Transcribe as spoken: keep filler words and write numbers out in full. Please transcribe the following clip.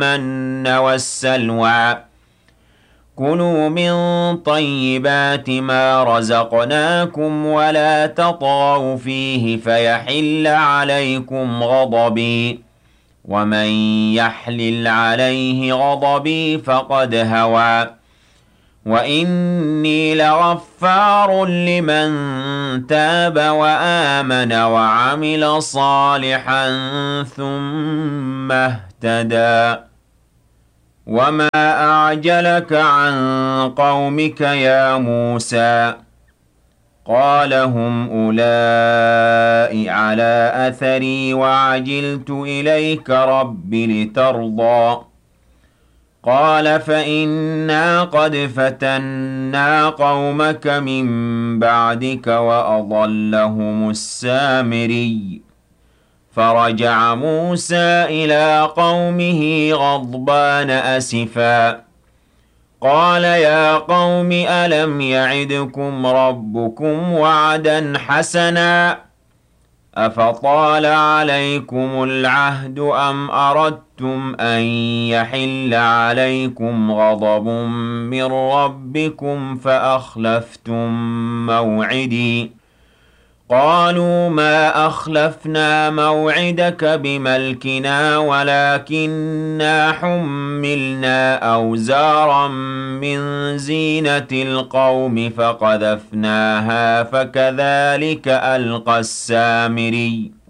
المن والسلوى كلوا من طيبات ما رزقناكم ولا تطغوا فيه فيحل عليكم غضبي ومن يحلل عليه غضبي فقد هوى وإني لغفار لمن تاب وآمن وعمل صالحا ثم اهتدى وما أعجلك عن قومك يا موسى قال هم أولئك على أثري وعجلت إليك رب لترضى قال فإنا قد فتنا قومك من بعدك وأضلهم السامري فرجع موسى إلى قومه غضبان أسفا قال يا قوم ألم يعدكم ربكم وعدا حسنا أفطال عليكم العهد أم أردتم أن يحل عليكم غضب من ربكم فأخلفتم موعدي قالوا ما أخلفنا موعدك بملكنا ولكننا حملنا أوزارا من زينة القوم فقذفناها فكذلك ألقى السامري